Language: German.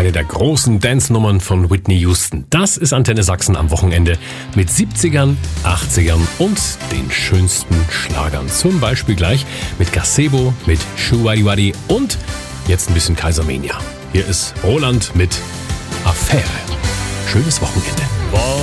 eine der großen Dance-Nummern von Whitney Houston. Das ist Antenne Sachsen am Wochenende mit 70ern, 80ern und den schönsten Schlagern. Zum Beispiel gleich mit Gazebo, mit Shuwadi und jetzt ein bisschen Kaisermania. Hier ist Roland mit Affäre. Schönes Wochenende.